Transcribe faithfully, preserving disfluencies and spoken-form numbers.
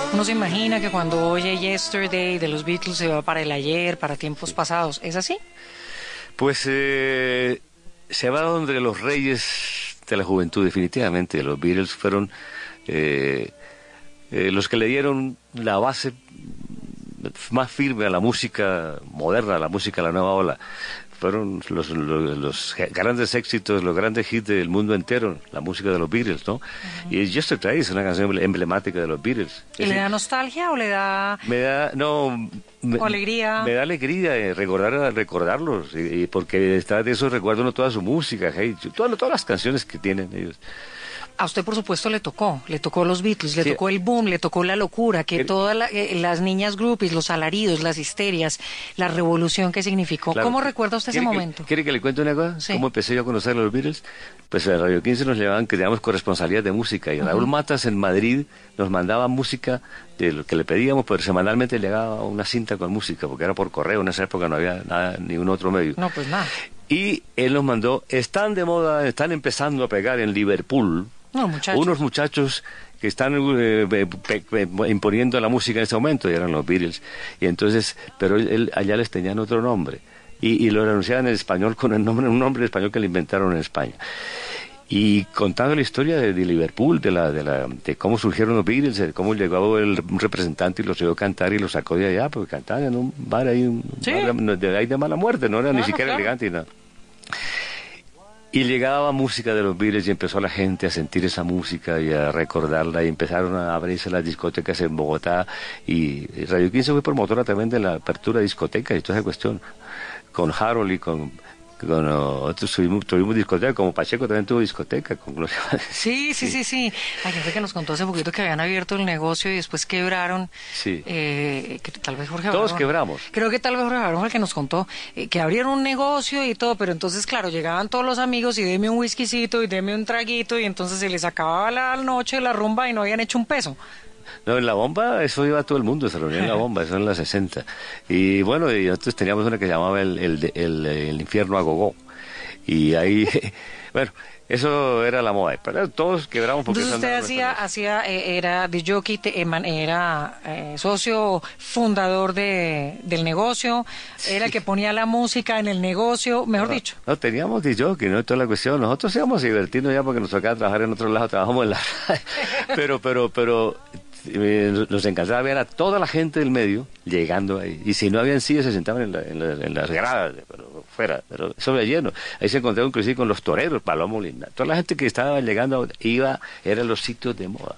Uno se imagina que cuando oye Yesterday de los Beatles se va para el ayer, para tiempos pasados. ¿Es así? Pues eh, se va donde los reyes de la juventud, definitivamente. Los Beatles fueron eh, eh, los que le dieron la base más firme a la música moderna, a la música de la nueva ola. Fueron los, los, los grandes éxitos, los grandes hits del mundo entero, la música de los Beatles, ¿no? Uh-huh. Y Yesterday es una canción emblemática de los Beatles. ¿Y es le da nostalgia o le da...? Me da, no... Me, ¿O alegría? Me da alegría eh, recordar, recordarlos, y, y porque detrás de eso recuerdo uno toda su música, hey, todas, todas las canciones que tienen ellos. A usted, por supuesto, le tocó, le tocó los Beatles, le sí. tocó el boom, le tocó la locura, que el... todas la, eh, las niñas groupies, los alaridos, las histerias, la revolución que significó. Claro. ¿Cómo recuerda usted ese momento? ¿Quiere que le cuente una cosa? Sí. ¿Cómo empecé yo a conocer a los Beatles? Pues en Radio quince nos llevaban, que teníamos corresponsalías de música, y uh-huh. Raúl Matas en Madrid nos mandaba música de lo que le pedíamos, pues semanalmente le llegaba una cinta con música, porque era por correo, en esa época no había nada, ningún otro medio. No, pues nada. Y él nos mandó, están de moda, están empezando a pegar en Liverpool, no, muchachos. unos muchachos que están eh, pe, pe, imponiendo la música en este momento, y eran los Beatles, y entonces, pero él, allá les tenían otro nombre, y, y lo anunciaban en español con el nombre, un nombre español que le inventaron en España. Y contando la historia de, de Liverpool, de la, de la, de cómo surgieron los Beatles, de cómo llegó el un representante y los oyó cantar y los sacó de allá, porque cantaban en un bar ahí, un ¿sí? bar de, de ahí de mala muerte, no era claro, ni siquiera claro. elegante y nada. Y llegaba música de los Beatles y empezó la gente a sentir esa música y a recordarla, y empezaron a abrirse las discotecas en Bogotá, y Radio quince fue promotora también de la apertura de discotecas y toda esa cuestión, con Harold y con... con otros tuvimos, tuvimos discoteca, como Pacheco también tuvo discoteca. Con los... sí, sí, sí, sí. Hay gente que nos contó hace poquito que habían abierto el negocio y después quebraron. Sí. Eh, que tal vez Jorge Todos Barón, quebramos. Creo que tal vez Jorge Barón fue el que nos contó eh, que abrieron un negocio y todo, pero entonces, claro, llegaban todos los amigos y deme un whiskycito y deme un traguito, y entonces se les acababa la noche, la rumba, y no habían hecho un peso. No, en la bomba, eso iba todo el mundo, se reunía en la bomba, eso en la sesenta. Y bueno, y nosotros teníamos una que se llamaba el, el, el, el infierno a gogó. Y ahí, bueno, eso era la moda, pero todos quebramos porque... Entonces usted hacía, hacía eh, era de jockey, era eh, socio fundador de, del negocio, sí. Era el que ponía la música en el negocio, mejor no, dicho. No, teníamos de jockey, ¿no? Toda la cuestión, nosotros íbamos a divertirnos ya porque nos tocaba trabajar en otro lado, trabajamos en la radio, pero, pero, pero... nos encantaba ver a toda la gente del medio llegando ahí, y si no habían sillas se sentaban en, la, en, la, en las gradas, pero fuera, pero eso era lleno. Ahí se encontraron inclusive con los toreros, Palomo Molina, toda la gente que estaba llegando iba, eran los sitios de moda.